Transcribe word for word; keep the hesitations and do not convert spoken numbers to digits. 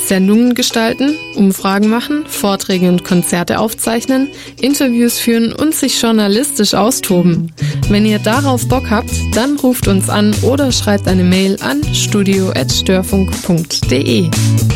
Sendungen gestalten, Umfragen machen, Vorträge und Konzerte aufzeichnen, Interviews führen und sich journalistisch austoben. Wenn ihr darauf Bock habt, dann ruft uns an oder schreibt eine Mail an studio at störfunk punkt de.